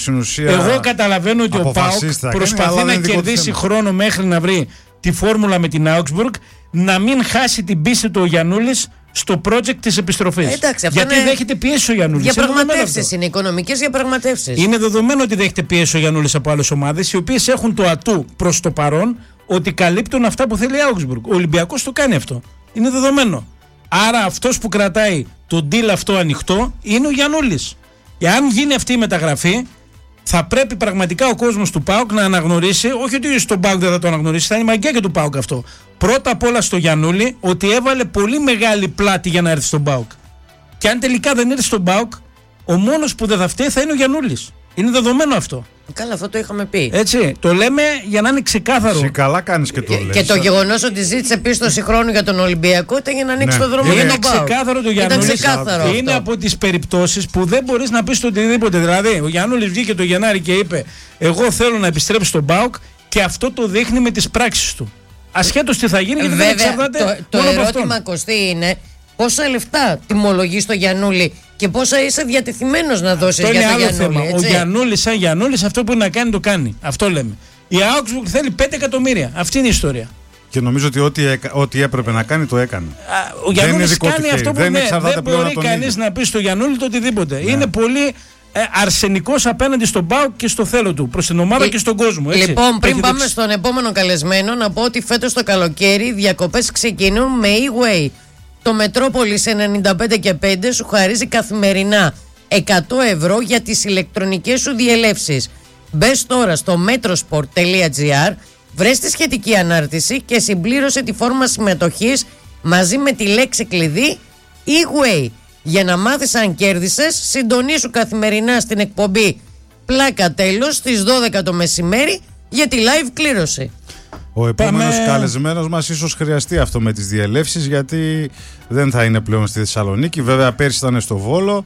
Εγώ καταλαβαίνω ότι ο ΠΑΟΚ προσπαθεί να κερδίσει χρόνο μέχρι να βρει τη φόρμουλα με την Augsburg, να μην χάσει την πίστη του ο Γιαννούλης στο project της επιστροφής. Γιατί δέχεται πίεση ο Γιαννούλης. Διαπραγματεύσεις είναι, οικονομικές διαπραγματεύσεις. Είναι δεδομένο ότι δέχεται πίεση ο Γιαννούλης από άλλες ομάδες, οι οποίες έχουν το ατού προς το παρόν ότι καλύπτουν αυτά που θέλει η Augsburg. Ο Ολυμπιακός το κάνει αυτό. Είναι δεδομένο. Άρα αυτός που κρατάει το deal αυτό ανοιχτό είναι ο Γιαννούλης. Εάν γίνει αυτή η μεταγραφή, θα πρέπει πραγματικά ο κόσμος του ΠΑΟΚ να αναγνωρίσει, όχι ότι στον ΠΑΟΚ δεν θα το αναγνωρίσει, θα είναι μαγκιά και του ΠΑΟΚ αυτό. Πρώτα απ' όλα στο Γιαννούλη, ότι έβαλε πολύ μεγάλη πλάτη για να έρθει στον ΠΑΟΚ. Και αν τελικά δεν έρθει στον ΠΑΟΚ, ο μόνος που δεν θα φταίει θα είναι ο Γιαννούλης. Είναι δεδομένο αυτό. Καλά, αυτό το είχαμε πει. Έτσι, το λέμε για να είναι ξεκάθαρο. Σε καλά κάνεις και το λες. Και το γεγονός ότι ζήτησε πίστοση χρόνου για τον Ολυμπιακό ήταν για να ανοίξει το δρόμο για τον ΠΑΟΚ. Είναι ξεκάθαρο το Γιαννούλης. Είναι από τις περιπτώσεις που δεν μπορείς να πεις το οτιδήποτε. Δηλαδή, ο Γιαννούλης βγήκε το Γενάρη και είπε: εγώ θέλω να επιστρέψω στον ΠΑΟΚ, και αυτό το δείχνει με τις πράξεις του. Ασχέτως τι θα γίνει, γιατί δεν εξαρτάται. Το ερώτημα, Κωστή, είναι πόσα λεφτά τιμολογείς στο Γιαννούλη και πόσα είσαι διατεθειμένος να δώσεις για τον Γιαννούλη. Ο Γιαννούλης, σαν Γιαννούλης, αυτό που είναι να κάνει, το κάνει. Αυτό λέμε. Η Augsburg θέλει 5 εκατομμύρια. Αυτή είναι η ιστορία. Και νομίζω ότι ό,τι έπρεπε να κάνει το έκανε. Ο Γιαννούλης κάνει αυτό που δεν μπορεί κανείς να πει στο Γιαννούλη το οτιδήποτε. Ναι. Είναι πολύ αρσενικός απέναντι στον ΠΑΟΚ και στο θέλω του, προς την ομάδα και στον κόσμο. Έτσι. Λοιπόν, πριν πάμε στον επόμενο καλεσμένο, να πω ότι φέτος το καλοκαίρι οι διακοπές ξεκινούν με e-way. Το Μετρόπολης 95 και 5 σου χαρίζει καθημερινά 100 ευρώ για τις ηλεκτρονικές σου διελεύσεις. Μπες τώρα στο metrosport.gr, βρες τη σχετική ανάρτηση και συμπλήρωσε τη φόρμα συμμετοχής μαζί με τη λέξη κλειδί e-way. Για να μάθεις αν κέρδισες, συντονίσου καθημερινά στην εκπομπή Πλάκα Τέλος στις 12 το μεσημέρι για τη live κλήρωση. Ο επόμενος καλεσμένος μας ίσως χρειαστεί αυτό με τις διελεύσεις, γιατί δεν θα είναι πλέον στη Θεσσαλονίκη. Βέβαια πέρσι ήταν στο Βόλο,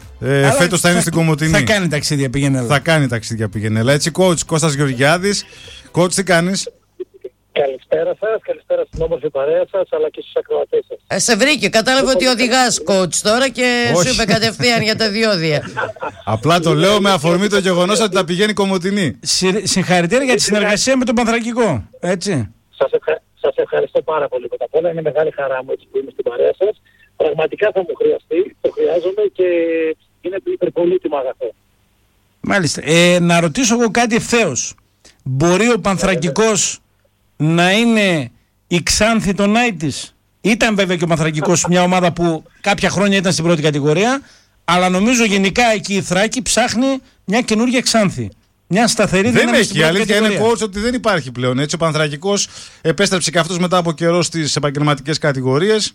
φέτος θα είναι στην Κομοτηνή. Θα κάνει ταξίδια πηγενέλα. Έτσι, coach Κώστας Γεωργιάδης. Coach, τι κάνεις? Καλησπέρα σας, καλησπέρα στην όμορφη παρέα σας, αλλά και στους ακροατές σας. Σε βρήκε, κατάλαβε ότι οδηγάς, coach, τώρα και σου είπε κατευθείαν για τα διόδια. Απλά το λέω με αφορμή το γεγονός ότι τα πηγαίνει Κομοτηνή. Συγχαρητήρια για τη συνεργασία με τον Πανθρακικό, έτσι. Σας ευχαριστώ πάρα πολύ. Πρώτα απ' όλα είναι μεγάλη χαρά μου έτσι που είμαι στην παρέα σας. Πραγματικά θα μου χρειαστεί, το χρειάζομαι και είναι υπερπολίτιμο αγαθό. Μάλιστα. Να ρωτήσω εγώ κάτι ευθέως. Μπορεί ο Πανθρακικός να είναι η Ξάνθη των Άιτης? Ήταν βέβαια και ο Πανθρακικός μια ομάδα που κάποια χρόνια ήταν στην πρώτη κατηγορία, αλλά νομίζω γενικά εκεί η Θράκη ψάχνει μια καινούργια Ξάνθη. Μια σταθερή δύναμη. Δεν έχει. Η αλήθεια είναι, coach, ότι δεν υπάρχει πλέον. Έτσι, ο Πανθρακικός επέστρεψε και αυτός μετά από καιρό στις επαγγελματικές κατηγορίες.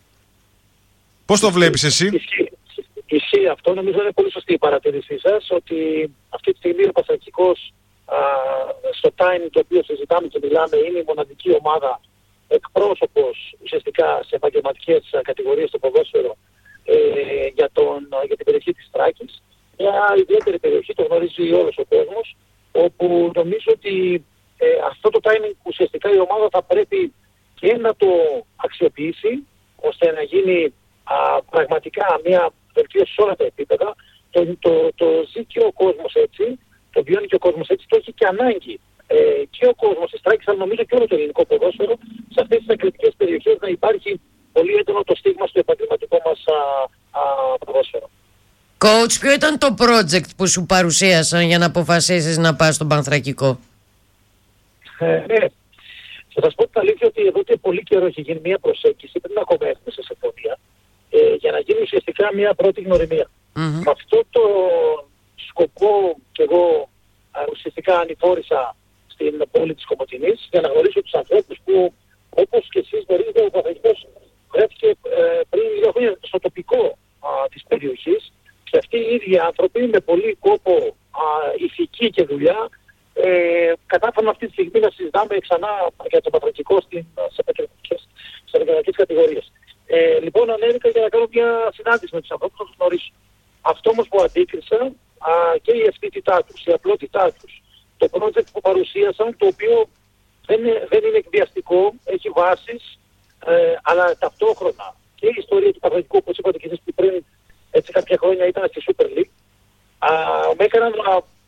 Πώς το βλέπεις εσύ? Ισχύει αυτό. Νομίζω είναι πολύ σωστή η παρατήρησή σας ότι αυτή τη στιγμή ο Πανθρακικός στο time το οποίο συζητάμε και μιλάμε είναι η μοναδική ομάδα εκπρόσωπος ουσιαστικά σε επαγγελματικές κατηγορίες στο ποδόσφαιρο για την περιοχή της Θράκης. Μια ιδιαίτερη περιοχή, το γνωρίζει όλος ο κόσμος, όπου νομίζω ότι αυτό το timing ουσιαστικά η ομάδα θα πρέπει και να το αξιοποιήσει ώστε να γίνει πραγματικά μια βελτίωση σε όλα τα επίπεδα. Το ζει και ο κόσμος έτσι, το βιώνει και ο κόσμος έτσι, το έχει και ανάγκη και ο κόσμος της Θράκης, αλλά νομίζω και όλο το ελληνικό ποδόσφαιρο σε αυτές τις ακριτικές περιοχές να υπάρχει πολύ έντονο το στίγμα στο επαγγελματικό μας ποδόσφαιρο. Coach, ποιο ήταν το project που σου παρουσίασαν για να αποφασίσεις να πας στον Πανθρακικό? Ναι, θα σας πω την αλήθεια ότι εδώ και πολύ καιρό έχει γίνει μια προσέγγιση, πριν ακόμα έχουμε σε συμφωνία, για να γίνει ουσιαστικά μια πρώτη γνωριμία. Με αυτό το σκοπό και εγώ ουσιαστικά ανηφόρησα στην πόλη της Κομοτηνής για να γνωρίσω τους ανθρώπους που, όπως και εσείς γνωρίζετε, ο Πανθρακικός βρέθηκε πριν λίγα χρόνια στο τοπικό της περιοχής και αυτοί οι ίδιοι άνθρωποι με πολύ κόπο, ηθική και δουλειά κατάφεραν αυτή τη στιγμή να συζητάμε ξανά για τον Πανθρακικό σε επαγγελματικές κατηγορίες. Λοιπόν, ανέβηκα για να κάνω μια συνάντηση με τους ανθρώπους να τους γνωρίσω. Αυτό όμως που αντίκρισα και η ευθύτητά τους, η απλότητά τους, το project που παρουσίασαν, το οποίο δεν είναι εκβιαστικό, έχει βάσεις, αλλά ταυτόχρονα και η ιστορία του Πανθρακικού, όπως είπατε και εσείς πριν έτσι κάποια χρόνια ήταν στη Super League, με έκαναν να